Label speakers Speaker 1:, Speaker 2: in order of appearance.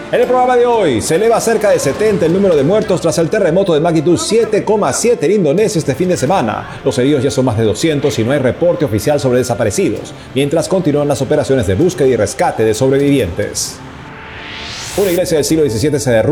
Speaker 1: En el programa de hoy, se eleva a cerca de 70 el número de muertos tras el terremoto de magnitud 7,7 en Indonesia este fin de semana. Los heridos ya son más de 200 y no hay reporte oficial sobre desaparecidos, mientras continúan las operaciones de búsqueda y rescate de sobrevivientes. Una iglesia del siglo XVII se derrumba